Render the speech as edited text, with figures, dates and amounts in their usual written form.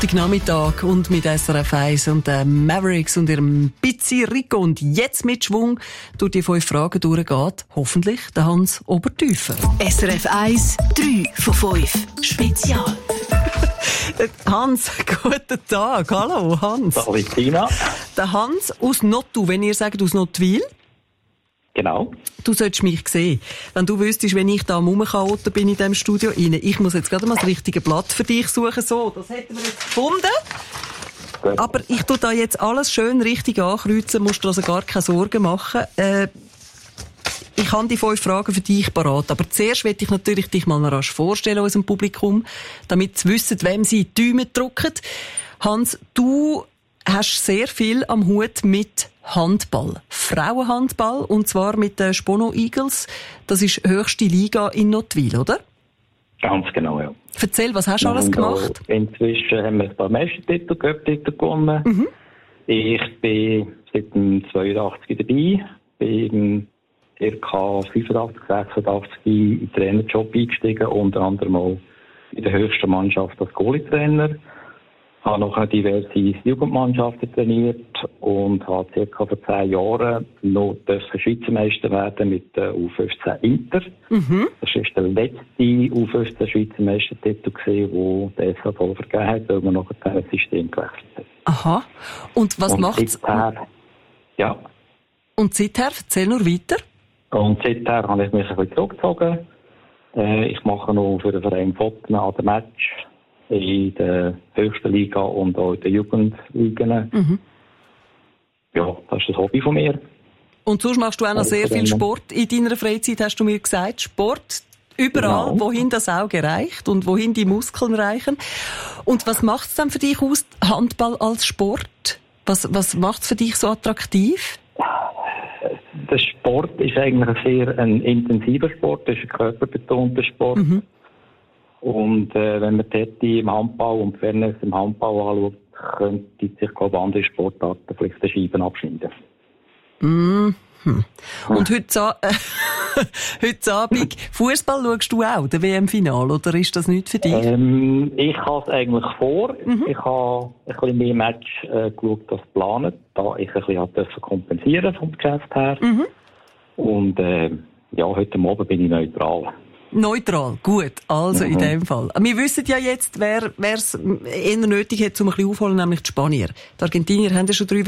Nachmittag und mit SRF 1 und den Mavericks und ihrem Pizzi Rico und jetzt mit Schwung durch die 5 Fragen durchgeht, hoffentlich der Hans Obertüfer. SRF 1, 3 von 5. Spezial. Hans, guten Tag. Hallo, Hans. Hallo, Tina. Der Hans aus Nottu, wenn ihr sagt aus Nottwil. Genau. Du solltest mich sehen. Wenn du wüsstest, wenn ich da rumgechaoten bin in diesem Studio rein. Ich muss jetzt gerade mal das richtige Blatt für dich suchen. So, das hätten wir jetzt gefunden. Gut. Aber ich tue da jetzt alles schön richtig ankreuzen, musst du also gar keine Sorgen machen. Ich habe die 5 Fragen für dich parat. Aber zuerst möchte ich natürlich dich mal noch rasch vorstellen, unserem Publikum, damit sie wissen, wem sie die Däume drücken. Hans, du hast sehr viel am Hut mit Handball. Frauenhandball, und zwar mit den Spono Eagles. Das ist höchste Liga in Nottwil, oder? Ganz genau, ja. Erzähl, was hast du alles gemacht? Inzwischen haben wir ein paar Meistertitel, Cup-Titel gewonnen. Mhm. Ich bin seit dem 82 dabei, bin ca. 85, 86 in den Trainerjob eingestiegen, unter anderem auch in der höchsten Mannschaft als Goalie-Trainer. Ich habe noch diverse Jugendmannschaften trainiert und habe ca. vor 10 Jahren noch Schweizer Meister werden mit der U15 Inter. Mhm. Das war der letzte U15 Schweizer Meistertitel, den der SHV vergeben hat, weil man noch ein System gewechselt hat. Aha. Und was macht's? Ja. Und seither? Erzähl nur weiter. Und seither habe ich mich ein bisschen zurückgezogen. Ich mache noch für den Verein Fotos an dem Match in der höchsten Liga und auch in den Jugendligen. Mhm. Ja, das ist das Hobby von mir. Und sonst machst du auch noch sehr viel Sport in deiner Freizeit, hast du mir gesagt. Sport überall, genau. Wohin das Auge reicht und wohin die Muskeln reichen. Und was macht es dann für dich aus, Handball als Sport? Was macht es für dich so attraktiv? Der Sport ist eigentlich ein intensiver Sport, das ist ein körperbetonter Sport. Mhm. Und wenn man dort im Handball und Fairness im Handball anschaut, könnte sich, glaube ich, andere Sportarten vielleicht die Scheiben abschneiden. Mhm. Und heute Abend, Fußball schaust du auch, der WM-Final, oder ist das nicht für dich? Ich habe es eigentlich vor. Mhm. Ich habe ein bisschen mehr Match geschaut als geplant, da ich ein bisschen kompensieren vom Geschäft her. Mhm. Und ja, heute Abend bin ich neutral. Neutral, gut. Also in dem Fall. Wir wissen ja jetzt, wer es eher nötig hat, um ein bisschen aufholen, nämlich die Spanier. Die Argentinier haben ja schon 3